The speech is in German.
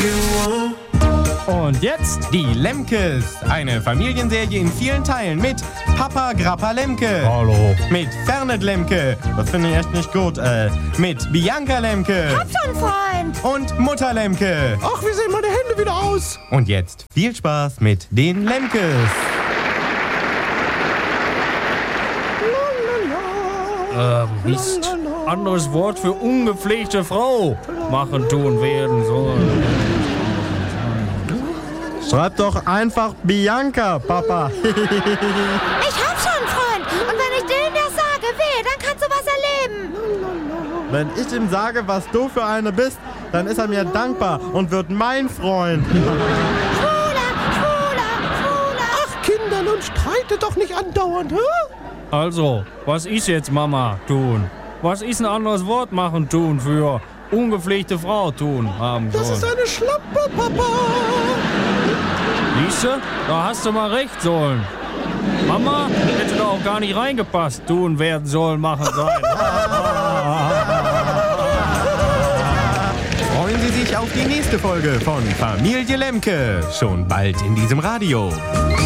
Und jetzt die Lemkes. Eine Familienserie in vielen Teilen mit Papa Grappa Lemke. Hallo. Mit Fernet Lemke. Das finde ich echt nicht gut. Mit Bianca Lemke. Hab schon, Freund. Und Mutter Lemke. Ach, wie sehen meine Hände wieder aus? Und jetzt viel Spaß mit den Lemkes. Mist. Anderes Wort für ungepflegte Frau. Machen, tun, werden, sollen. Schreib doch einfach Bianca, Papa. Ich hab schon, Freund. Und wenn ich denen das sage, wehe, dann kannst du was erleben. Wenn ich ihm sage, was du für eine bist, dann ist er mir dankbar und wird mein Freund. Schwuler. Ach, Kinder, nun streitet doch nicht andauernd, hä? Also, was ist jetzt Mama tun? Was ist ein anderes Wort machen tun für ungepflegte Frau tun haben sollen? Das ist eine Schlampe, Papa. Siehste, da hast du mal recht sollen. Mama hätte da auch gar nicht reingepasst. Tun, werden, sollen, machen, sein. Freuen Sie sich auf die nächste Folge von Familie Lemke. Schon bald in diesem Radio.